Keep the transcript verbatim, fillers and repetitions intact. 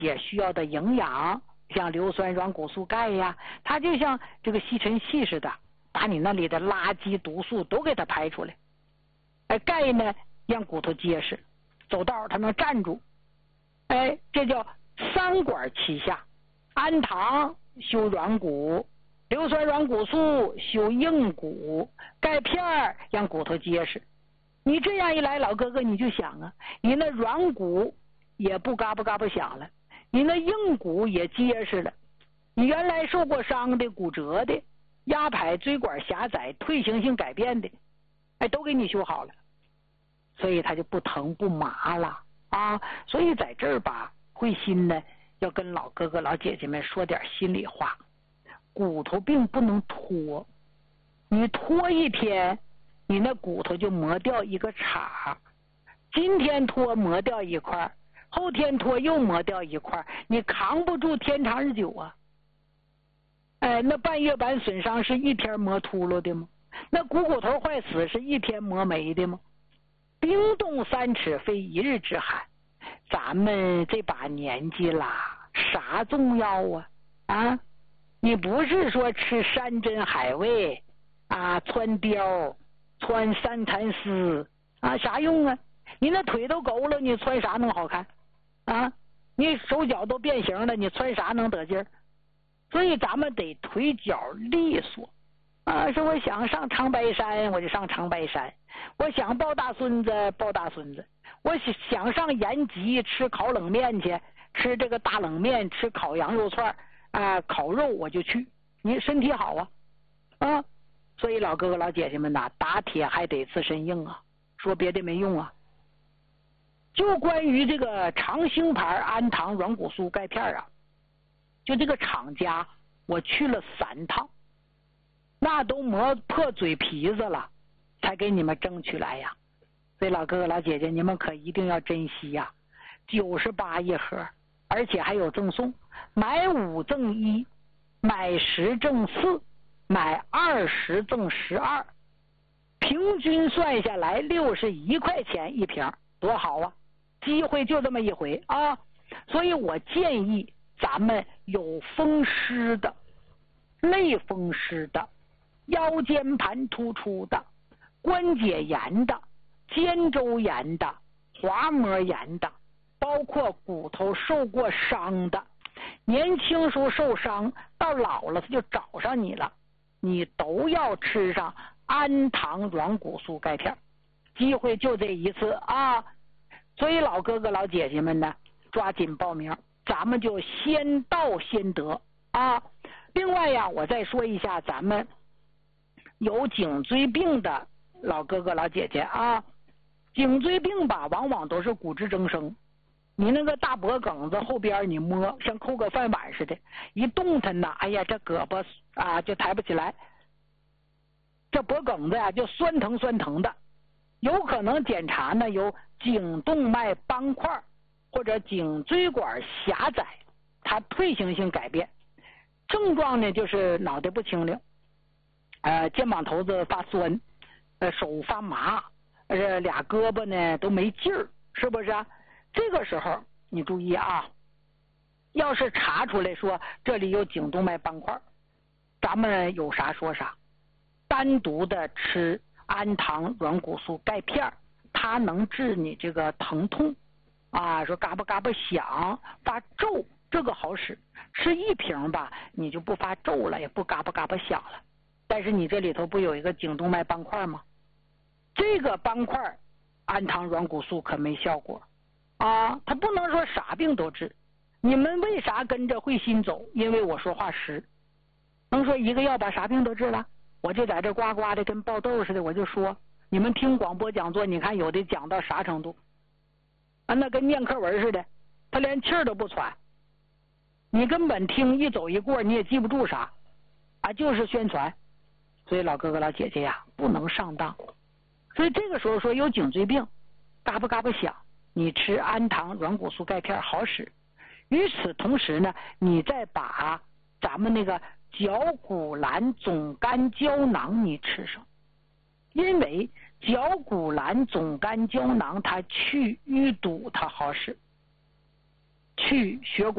也需要的营养，像硫酸软骨素钙呀，它就像这个吸尘器似的，把你那里的垃圾毒素都给它排出来。哎，钙呢让骨头结实，走道它能站住。哎，这叫三管齐下，氨糖修软骨，硫酸软骨素修硬骨，钙片让骨头结实。你这样一来，老哥哥你就想啊，你那软骨也不嘎巴嘎巴响了，你那硬骨也结实了，你原来受过伤的、骨折的、压迫椎管狭窄、退行性改变的，哎，都给你修好了，所以它就不疼不麻了啊。所以在这儿吧，慧心呢要跟老哥哥老姐姐们说点心里话，骨头病不能拖，你拖一天，你那骨头就磨掉一个茬，今天拖磨掉一块，后天拖又磨掉一块，你扛不住天长日久啊。哎，那半月板损伤是一天磨秃噜的吗？那股骨头坏死是一天磨没的吗？冰冻三尺非一日之寒，咱们这把年纪啦，啥重要啊？啊，你不是说吃山珍海味啊，穿貂穿三蚕丝啊，啥用啊？你那腿都勾了，你穿啥能好看啊？你手脚都变形了，你穿啥能得劲儿？所以咱们得腿脚利索啊！说我想上长白山，我就上长白山；我想抱大孙子，抱大孙子；我想上延吉吃烤冷面去，吃这个大冷面，吃烤羊肉串啊，烤肉我就去。你身体好啊啊！所以老哥哥老姐姐们呐，打铁还得自身硬啊，说别的没用啊。就关于这个长兴牌氨糖软骨素钙片啊，就这个厂家我去了三趟，那都磨破嘴皮子了才给你们争取来呀。所以老哥哥老姐姐，你们可一定要珍惜呀，九十八一盒，而且还有赠送，买五赠一，买十赠四，买二十赠十二，平均算下来六十一块钱一瓶，多好啊！机会就这么一回啊！所以我建议咱们有风湿的、类风湿的、腰间盘突出的、关节炎的、肩周炎的、滑膜炎的，包括骨头受过伤的，年轻时候受伤，到老了他就找上你了，你都要吃上氨糖软骨素钙片，机会就这一次啊！所以老哥哥老姐姐们呢，抓紧报名，咱们就先到先得啊！另外呀，我再说一下，咱们有颈椎病的老哥哥老姐姐啊，颈椎病吧，往往都是骨质增生。你那个大脖梗子后边你摸，像扣个饭碗似的，一动弹呐，哎呀，这胳膊啊就抬不起来，这脖梗子呀就酸疼酸疼的。有可能检查呢有颈动脉斑块或者颈椎管狭窄，它退行性改变，症状呢就是脑袋不清灵，呃，肩膀头子发酸，呃，手发麻，呃，俩胳膊呢都没劲儿，是不是啊？这个时候你注意啊，要是查出来说这里有颈动脉斑块，咱们有啥说啥，单独的吃氨糖软骨素钙片，它能治你这个疼痛啊，说嘎巴嘎巴响发皱，这个好使，吃一瓶吧你就不发皱了，也不嘎巴嘎巴响了。但是你这里头不有一个颈动脉斑块吗？这个斑块氨糖软骨素可没效果啊，它不能说啥病都治。你们为啥跟着慧心走？因为我说话实，能说一个药把啥病都治了？我就在这呱呱的跟爆豆似的，我就说，你们听广播讲座，你看有的讲到啥程度啊？那跟念课文似的，他连气儿都不喘，你根本听一走一过你也记不住啥啊，就是宣传。所以老哥哥老姐姐呀，不能上当。所以这个时候说有颈椎病嘎巴嘎巴响，你吃氨糖软骨素钙片好使。与此同时呢，你再把咱们那个绞股蓝总干胶囊你吃上，因为绞股蓝总干胶囊它去淤堵它好使，去血管